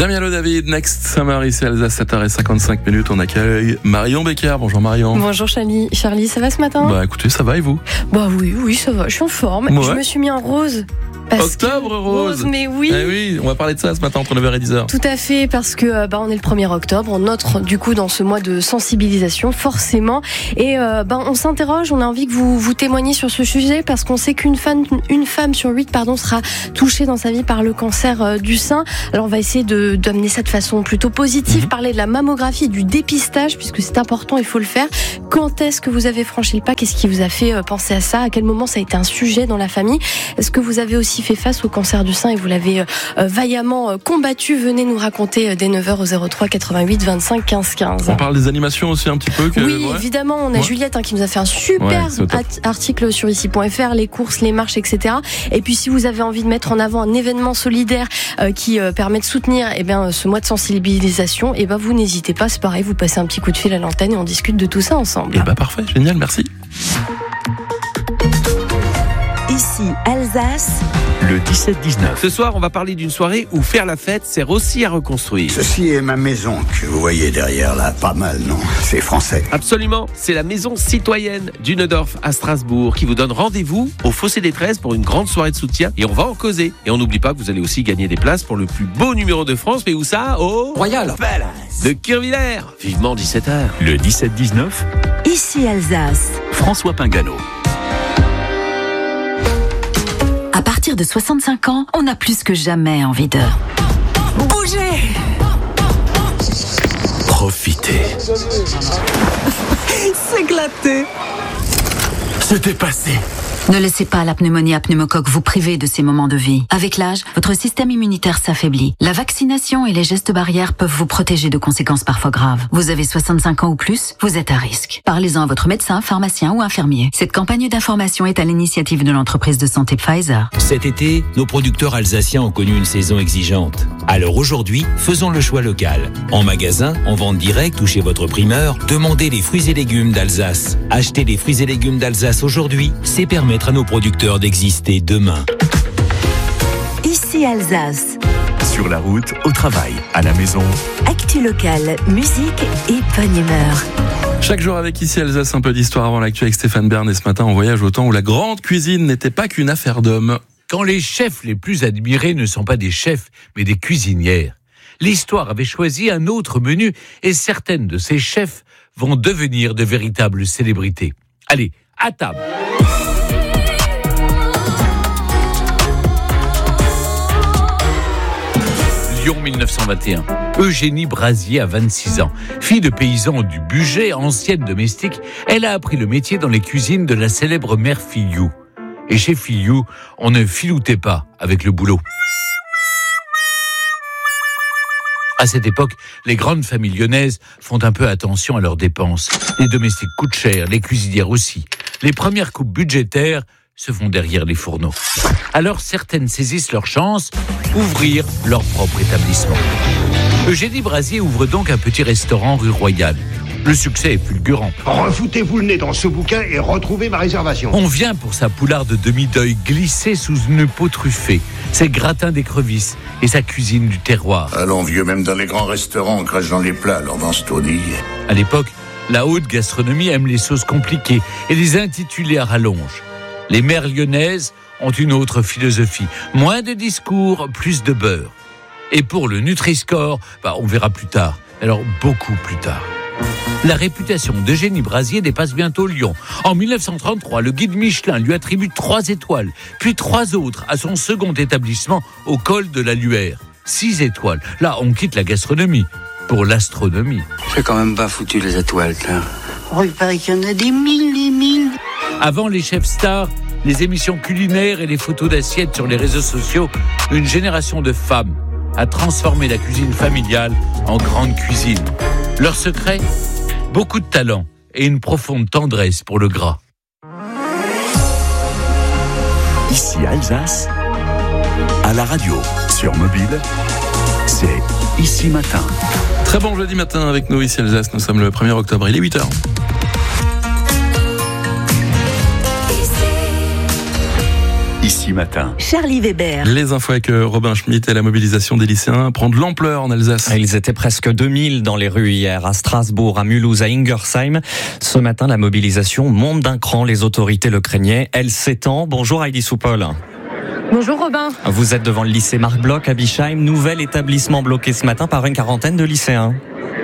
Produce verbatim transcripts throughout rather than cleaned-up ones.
Damien Le David, Next Summer, ici Alsace, sept heures cinquante-cinq minutes. On accueille Marion Becker. Bonjour Marion. Bonjour Charlie. Charlie, ça va ce matin? Bah écoutez, ça va et vous? Bah oui, oui, ça va. Je suis en forme. Ouais. Je me suis mis en rose. Octobre que... rose. Mais oui. Eh oui, on va parler de ça ce matin entre neuf heures et dix heures. Tout à fait, parce que bah, on est le premier octobre, on entre du coup dans ce mois de sensibilisation, forcément. Et euh, bah, on s'interroge, on a envie que vous vous témoigniez sur ce sujet, parce qu'on sait qu'une femme, une femme sur huit pardon, sera touchée dans sa vie par le cancer euh, du sein. Alors on va essayer de, d'amener ça de façon plutôt positive, mmh. parler de la mammographie, du dépistage, puisque c'est important, il faut le faire. Quand est-ce que vous avez franchi le pas? Qu'est-ce qui vous a fait penser à ça? À quel moment ça a été un sujet dans la famille? Est-ce que vous avez aussi fait face au cancer du sein et vous l'avez euh, vaillamment combattu? Venez nous raconter dès neuf heures au zéro trois quatre-vingt-huit vingt-cinq quinze quinze. On parle des animations aussi un petit peu que... Oui, ouais. évidemment, on a ouais. Juliette hein, qui nous a fait un super ouais, article sur ici point f r, les courses, les marches, et cetera. Et puis si vous avez envie de mettre en avant un événement solidaire euh, qui euh, permet de soutenir eh bien, ce mois de sensibilisation, eh ben, vous n'hésitez pas, c'est pareil, vous passez un petit coup de fil à l'antenne et on discute de tout ça ensemble. Eh ben, parfait, génial, merci. Ici Alsace, le dix-sept dix-neuf. Ce soir, on va parler d'une soirée où faire la fête sert aussi à reconstruire. Ceci est ma maison que vous voyez derrière là. Pas mal, non? C'est français. Absolument. C'est la maison citoyenne du Neudorf à Strasbourg qui vous donne rendez-vous au Fossé des treize pour une grande soirée de soutien. Et on va en causer. Et on n'oublie pas que vous allez aussi gagner des places pour le plus beau numéro de France. Mais où ça? Au Royal de Kirvillers. Vivement dix-sept heures. Le dix-sept dix-neuf. Ici Alsace. François Pingano. À partir de soixante-cinq ans, on a plus que jamais envie de bouger, profiter, s'éclater, se dépasser. Ne laissez pas la pneumonie à pneumocoque vous priver de ces moments de vie. Avec l'âge, votre système immunitaire s'affaiblit. La vaccination et les gestes barrières peuvent vous protéger de conséquences parfois graves. Vous avez soixante-cinq ans ou plus, vous êtes à risque. Parlez-en à votre médecin, pharmacien ou infirmier. Cette campagne d'information est à l'initiative de l'entreprise de santé Pfizer. Cet été, nos producteurs alsaciens ont connu une saison exigeante. Alors aujourd'hui, faisons le choix local. En magasin, en vente directe ou chez votre primeur, demandez les fruits et légumes d'Alsace. Achetez les fruits et légumes d'Alsace aujourd'hui, c'est permettre à nos producteurs d'exister demain. Ici Alsace. Sur la route, au travail, à la maison. Actu locale, musique et bonne humeur. Chaque jour avec Ici Alsace, un peu d'histoire avant l'actu avec Stéphane Bern. Et ce matin, on voyage au temps où la grande cuisine n'était pas qu'une affaire d'hommes. Quand les chefs les plus admirés ne sont pas des chefs, mais des cuisinières. L'histoire avait choisi un autre menu et certaines de ces chefs vont devenir de véritables célébrités. Allez, à table. Lyon mille neuf cent vingt et un. Eugénie Brasier a vingt-six ans. Fille de paysan du Bugey, ancienne domestique, elle a appris le métier dans les cuisines de la célèbre mère Filiou. Et chez Filiou, on ne filoutait pas avec le boulot. À cette époque, les grandes familles lyonnaises font un peu attention à leurs dépenses. Les domestiques coûtent cher, les cuisinières aussi. Les premières coupes budgétaires se font derrière les fourneaux. Alors certaines saisissent leur chance, ouvrir leur propre établissement. Eugénie Brasier ouvre donc un petit restaurant rue Royale. Le succès est fulgurant. Refoutez-vous le nez dans ce bouquin et retrouvez ma réservation. On vient pour sa poularde de demi-deuil glissée sous une peau truffée, ses gratins d'écrevisses et sa cuisine du terroir. Allons vieux, même dans les grands restaurants, on crache dans les plats, alors dans ce taudis. À l'époque, la haute gastronomie aime les sauces compliquées et les intitulés à rallonge. Les mères lyonnaises ont une autre philosophie. Moins de discours, plus de beurre. Et pour le Nutri-Score, bah, on verra plus tard. Alors, beaucoup plus tard. La réputation d'Eugénie Brasier dépasse bientôt Lyon. En mille neuf cent trente-trois, le guide Michelin lui attribue trois étoiles, puis trois autres à son second établissement au col de la Luère. Six étoiles. Là, on quitte la gastronomie pour l'astronomie. C'est quand même pas foutu les étoiles, là. Oh, il paraît qu'il y en a des mille, des mille. Avant les chefs stars, les émissions culinaires et les photos d'assiettes sur les réseaux sociaux, une génération de femmes a transformé la cuisine familiale en grande cuisine. Leur secret ? Beaucoup de talent et une profonde tendresse pour le gras. Ici Alsace, à la radio, sur mobile, c'est Ici Matin. Très bon jeudi matin avec nous ici Alsace. Nous sommes le premier octobre, il est huit heures. Ici Ici Matin. Charlie Weber. Les infos avec Robin Schmitt et la mobilisation des lycéens prend de l'ampleur en Alsace. Ils étaient presque deux mille dans les rues hier, à Strasbourg, à Mulhouse, à Ingersheim. Ce matin, la mobilisation monte d'un cran, les autorités le craignaient. Elle s'étend. Bonjour Heidi Soupol. Bonjour Robin. Vous êtes devant le lycée Marc Bloch à Bischheim, nouvel établissement bloqué ce matin par une quarantaine de lycéens.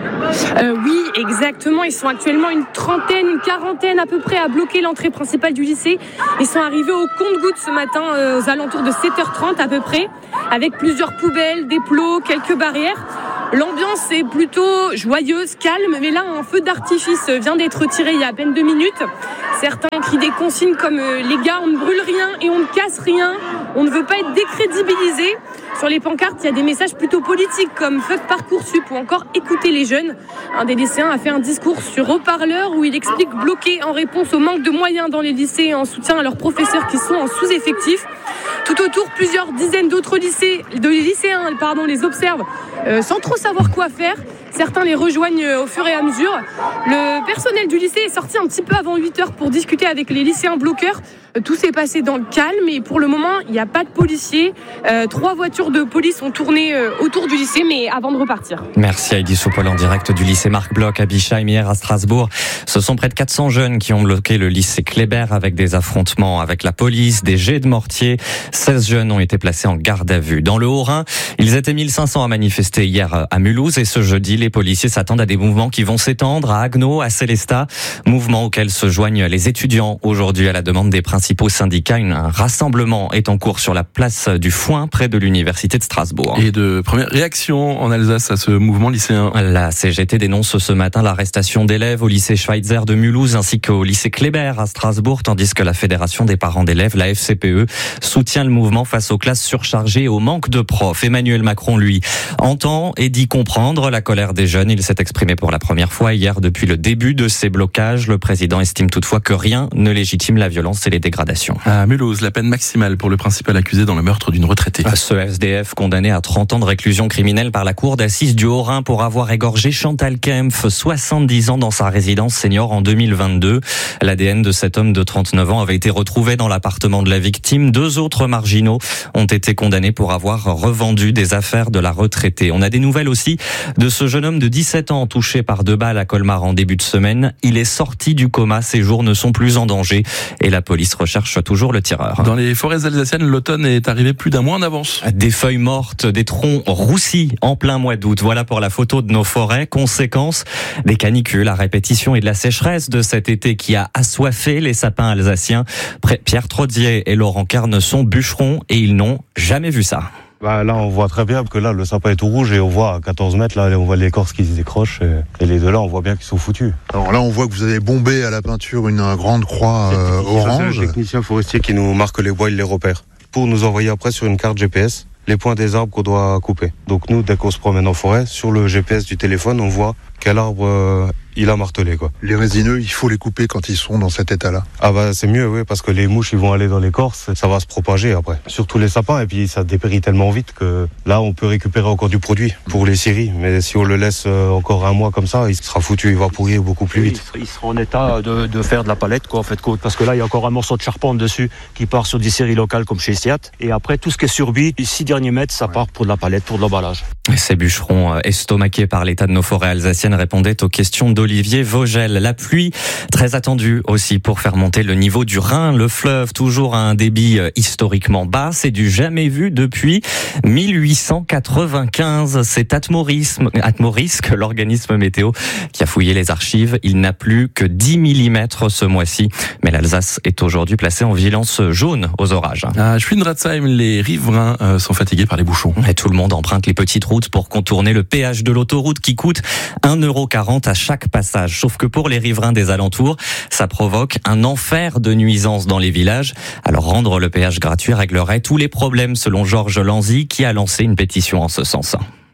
Euh, oui, exactement. Ils sont actuellement une trentaine, une quarantaine à peu près à bloquer l'entrée principale du lycée. Ils sont arrivés au compte-gouttes ce matin euh, aux alentours de sept heures trente à peu près, avec plusieurs poubelles, des plots, quelques barrières. L'ambiance est plutôt joyeuse, calme, mais là un feu d'artifice vient d'être tiré il y a à peine deux minutes. Certains crient des consignes comme euh, les gars, on ne brûle rien et on ne casse rien, on ne veut pas être décrédibilisé. Sur les pancartes, il y a des messages plutôt politiques comme fuck Parcoursup ou encore écoutez les jeunes. Un des lycéens a fait un discours sur haut-parleur où il explique bloquer en réponse au manque de moyens dans les lycées et en soutien à leurs professeurs qui sont en sous-effectif. Tout autour, plusieurs dizaines d'autres lycées, de lycéens pardon, les observent euh, sans trop savoir quoi faire. Certains les rejoignent au fur et à mesure. Le personnel du lycée est sorti un petit peu avant huit heures pour discuter avec les lycéens bloqueurs. Tout s'est passé dans le calme et pour le moment, il n'y a pas de policiers. Euh, trois voitures de police ont tourné euh, autour du lycée, mais avant de repartir. Merci Heidi Soupol en direct du lycée Marc Bloch à Bischheim hier à Strasbourg. Ce sont près de quatre cents jeunes qui ont bloqué le lycée Kléber avec des affrontements avec la police, des jets de mortier. seize jeunes ont été placés en garde à vue. Dans le Haut-Rhin, ils étaient mille cinq cents à manifester hier à Mulhouse et ce jeudi, les policiers s'attendent à des mouvements qui vont s'étendre à Haguenau, à Sélestat, mouvement auquel se joignent les étudiants aujourd'hui à la demande des principaux syndicats. Un rassemblement est en cours sur la place du Foin, près de l'université de Strasbourg. Et de premières réactions en Alsace à ce mouvement lycéen. La C G T dénonce ce matin l'arrestation d'élèves au lycée Schweitzer de Mulhouse ainsi qu'au lycée Kléber à Strasbourg, tandis que la Fédération des parents d'élèves, la F C P E, soutient le mouvement face aux classes surchargées et au manque de profs. Emmanuel Macron, lui, entend et dit comprendre la colère des jeunes. Il s'est exprimé pour la première fois hier depuis le début de ces blocages. Le président estime toutefois que rien ne légitime la violence et les dégradations. À Mulhouse, la peine maximale pour le principal accusé dans le meurtre d'une retraitée. Ce S D F condamné à trente ans de réclusion criminelle par la cour d'assises du Haut-Rhin pour avoir égorgé Chantal Kempf, soixante-dix ans, dans sa résidence senior en deux mille vingt-deux. L'A D N de cet homme de trente-neuf ans avait été retrouvé dans l'appartement de la victime. Deux autres marginaux ont été condamnés pour avoir revendu des affaires de la retraitée. On a des nouvelles aussi de ce jeune homme de dix-sept ans touché par deux balles à Colmar en début de semaine. Il est sorti du coma, ses jours ne sont plus en danger et la police recherche toujours le tireur. Dans les forêts alsaciennes, l'automne est arrivé plus d'un mois en avance. Des feuilles mortes, des troncs roussis en plein mois d'août. Voilà pour la photo de nos forêts. Conséquence des canicules à répétition et de la sécheresse de cet été qui a assoiffé les sapins alsaciens. Pierre Trodier et Laurent Carne sont bûcherons et ils n'ont jamais vu ça. Bah là on voit très bien que là le sapin est tout rouge et on voit à quatorze mètres là on voit l'écorce qui se décroche et, et les deux là on voit bien qu'ils sont foutus. Alors là on voit que vous avez bombé à la peinture une grande croix euh, orange. C'est le technicien forestier qui nous marque les bois, il les repère pour nous envoyer après sur une carte G P S les points des arbres qu'on doit couper. Donc nous dès qu'on se promène en forêt sur le G P S du téléphone on voit quel arbre euh, il a martelé quoi. Les résineux, il faut les couper quand ils sont dans cet état-là. Ah bah c'est mieux oui parce que les mouches ils vont aller dans l'écorce, ça va se propager après. Surtout les sapins et puis ça dépérit tellement vite que là on peut récupérer encore du produit pour les scieries. Mais si on le laisse encore un mois comme ça, il sera foutu, il va pourrir beaucoup plus vite. Il sera en état de, de faire de la palette quoi en fait parce que là il y a encore un morceau de charpente dessus qui part sur des scieries locales comme chez Siat et après tout ce qui est surbi, les six derniers mètres ça part pour de la palette, pour de l'emballage. Ces bûcherons estomaqués par l'état de nos forêts alsaciennes répondaient aux questions d'Olivier Vogel. La pluie, très attendue aussi pour faire monter le niveau du Rhin. Le fleuve, toujours à un débit historiquement bas. C'est du jamais vu depuis mille huit cent quatre-vingt-quinze. C'est Atmorisme, Atmorisque, l'organisme météo, qui a fouillé les archives. Il n'a plus que dix millimètres ce mois-ci. Mais l'Alsace est aujourd'hui placée en vigilance jaune aux orages. À Schwindratzheim, les riverains sont fatigués par les bouchons. Et tout le monde emprunte les petites routes pour contourner le péage de l'autoroute qui coûte un euro quarante à chaque passage. Sauf que pour les riverains des alentours, ça provoque un enfer de nuisances dans les villages. Alors rendre le péage gratuit réglerait tous les problèmes selon Georges Lanzy qui a lancé une pétition en ce sens.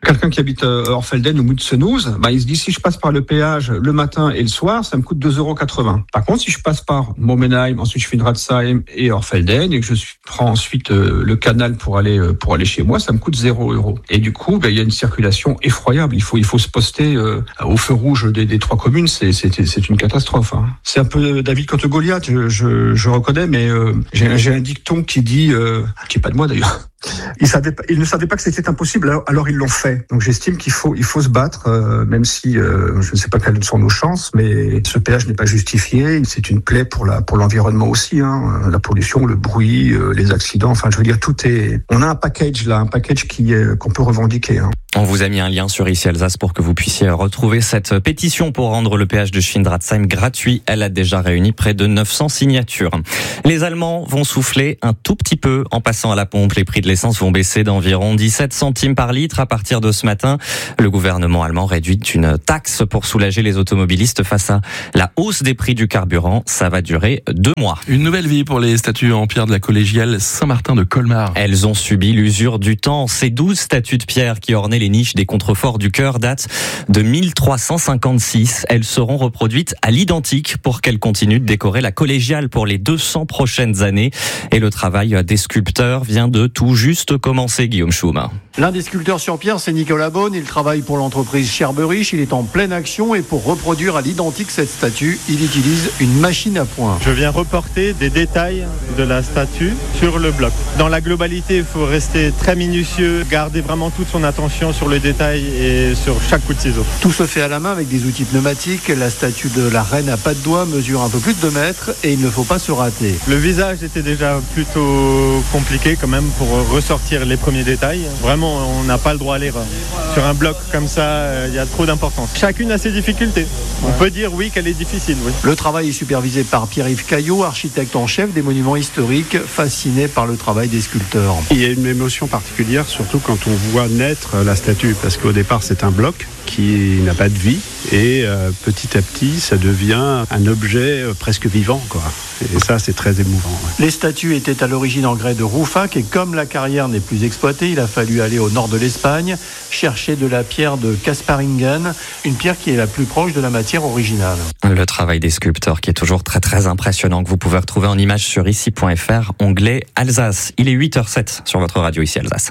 Quelqu'un qui habite euh, Orfelden ou Moutsenouze, bah, il se dit si je passe par le péage le matin et le soir, ça me coûte deux euros quatre-vingts. Par contre, si je passe par Momenheim, ensuite je fais une Ratsheim et Orfelden et que je suis, prends ensuite euh, le canal pour aller euh, pour aller chez moi, ça me coûte zéro euro. Et du coup, bah, il y a une circulation effroyable. Il faut il faut se poster euh, au feu rouge des, des trois communes. C'est c'est c'est une catastrophe. Hein. C'est un peu David contre Goliath. Je je, je reconnais, mais euh, j'ai j'ai un dicton qui dit, euh, qui est pas de moi d'ailleurs. Ils, savaient, ils ne savaient pas que c'était impossible, alors, alors ils l'ont fait. Donc j'estime qu'il faut, il faut se battre, euh, même si euh, je ne sais pas quelles sont nos chances, mais ce péage n'est pas justifié. C'est une plaie pour la, pour l'environnement aussi, hein, la pollution, le bruit, euh, les accidents. Enfin, je veux dire, tout est. On a un package là, un package qui est, qu'on peut revendiquer. Hein. On vous a mis un lien sur Ici Alsace pour que vous puissiez retrouver cette pétition pour rendre le péage de Schwindratzheim gratuit. Elle a déjà réuni près de neuf cents signatures. Les Allemands vont souffler un tout petit peu en passant à la pompe. Les prix de l'essence vont baisser d'environ dix-sept centimes par litre à partir de ce matin. Le gouvernement allemand réduit une taxe pour soulager les automobilistes face à la hausse des prix du carburant. Ça va durer deux mois. Une nouvelle vie pour les statues en pierre de la collégiale Saint-Martin de Colmar. Elles ont subi l'usure du temps. Ces douze statues de pierre qui ornaient les niches des contreforts du chœur datent de mille trois cent cinquante-six. Elles seront reproduites à l'identique pour qu'elles continuent de décorer la collégiale pour les deux cents prochaines années. Et le travail des sculpteurs vient de tout juste commencer, Guillaume Schum. L'un des sculpteurs sur pierre, c'est Nicolas Beaune. Il travaille pour l'entreprise Scherberich. Il est en pleine action et pour reproduire à l'identique cette statue, il utilise une machine à point. Je viens reporter des détails de la statue sur le bloc. Dans la globalité, il faut rester très minutieux, garder vraiment toute son attention sur le détail et sur chaque coup de ciseau. Tout se fait à la main avec des outils pneumatiques. La statue de la reine à pas de doigts mesure un peu plus de deux mètres et il ne faut pas se rater. Le visage était déjà plutôt compliqué quand même pour ressortir les premiers détails. Vraiment, on n'a pas le droit à l'erreur. Sur un bloc comme ça, il y a trop d'importance. Chacune a ses difficultés. On peut dire oui qu'elle est difficile, oui. Le travail est supervisé par Pierre-Yves Caillot, architecte en chef des monuments historiques, fasciné par le travail des sculpteurs. Il y a une émotion particulière, surtout quand on voit naître la statue, parce qu'au départ c'est un bloc qui n'a pas de vie et euh, petit à petit ça devient un objet euh, presque vivant, quoi. Et ça c'est très émouvant. Ouais. Les statues étaient à l'origine en grès de Roufac et comme la carrière n'est plus exploitée, il a fallu aller au nord de l'Espagne chercher de la pierre de Casparingen, une pierre qui est la plus proche de la matière originale. Le travail des sculpteurs qui est toujours très très impressionnant, que vous pouvez retrouver en images sur ici point f r, onglet Alsace. Il est huit heures sept sur votre radio Ici Alsace.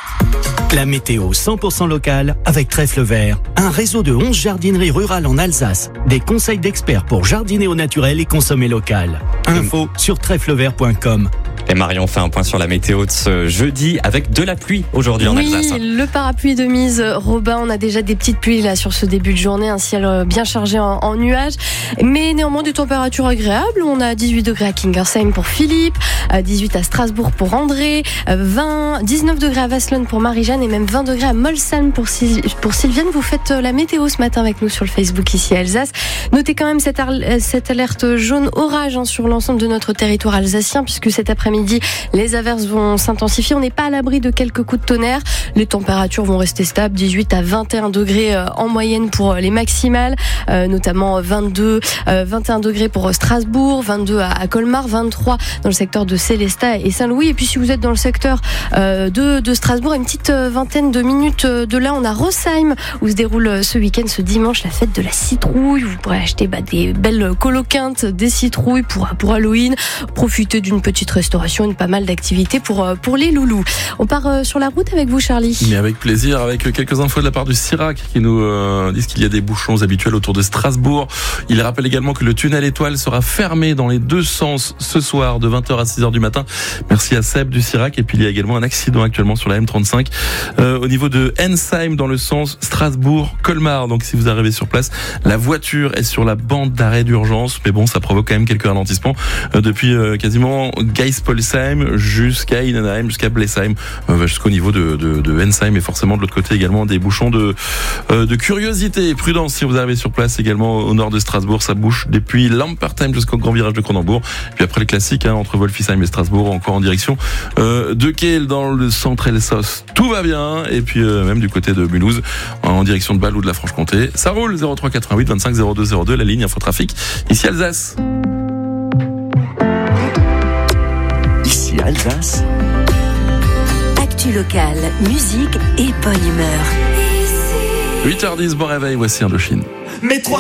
La météo cent pour cent locale avec Trèfle Vert, un réseau de onze jardineries rurales en Alsace. Des conseils d'experts pour jardiner au naturel et consommer local. Info sur trèfle vert point com. Et Marion fait un point sur la météo de ce jeudi avec de la pluie aujourd'hui en oui, Alsace. Oui, le parapluie de mise, Robin, on a déjà des petites pluies là sur ce début de journée, un ciel bien chargé en, en nuages, mais néanmoins des températures agréables. On a dix-huit degrés à Kingersheim pour Philippe, dix-huit à Strasbourg pour André, vingt, dix-neuf degrés à Wasselonne pour Marie-Jeanne et même vingt degrés à Molsheim pour, pour Sylviane. Vous faites la météo ce matin avec nous sur le Facebook Ici Alsace. Notez quand même cette, cette alerte jaune orage hein, sur l'ensemble de notre territoire alsacien puisque cet après-midi les averses vont s'intensifier. On n'est pas à l'abri de quelques coups de tonnerre. Les températures vont rester stables, dix-huit à vingt et un degrés en moyenne pour les maximales, euh, notamment vingt-deux, euh, vingt et un degrés pour Strasbourg, vingt-deux à, à Colmar, vingt-trois dans le secteur de Célestat et Saint-Louis. Et puis si vous êtes dans le secteur euh, de, de Strasbourg, une petite vingtaine de minutes de là, on a Rosheim où se déroule ce week-end, ce dimanche, la fête de la citrouille. Vous pourrez acheter bah, des belles coloquintes, des citrouilles pour, pour Halloween, profiter d'une petite restauration, une pas mal d'activités pour, pour les loulous. On part sur la route avec vous, Charlie. Mais avec plaisir, avec quelques infos de la part du Cirac qui nous euh, disent qu'il y a des bouchons habituels autour de Strasbourg. Il rappelle également que le tunnel Étoile sera fermé dans les deux sens ce soir de vingt heures à six heures du matin. Merci à Seb du Cirac. Et puis il y a également un accident actuellement sur la M trente-cinq euh, au niveau de Ensheim dans le sens Strasbourg-Colmar. Donc si vous arrivez sur place, la voiture est sur la bande d'arrêt d'urgence. Mais bon, ça provoque quand même quelques ralentissements euh, depuis euh, quasiment Geispolsheim jusqu'à Innenheim, jusqu'à Blesheim, euh, jusqu'au niveau de, de, de Ensheim et forcément de l'autre côté également des bouchons de, euh, de curiosité. Prudence si vous arrivez sur place également au nord de Strasbourg, ça bouge depuis Lampertheim jusqu'au grand virage de Cronenbourg. Puis après le classique hein, entre Wolfisheim et Strasbourg, encore en direction euh, de Kehl dans le centre Elsos. Tout va bien et puis euh, même du côté de Mulhouse en direction de Bâle ou de la Franche-Comté. Ça roule zéro trois quatre-vingt-huit vingt-cinq zéro deux zéro deux la ligne Infotrafic. Ici Alsace. Ici Alsace. Actu locale, musique et bonne humeur. huit heures dix, bon réveil, voici Indochine. Mais trois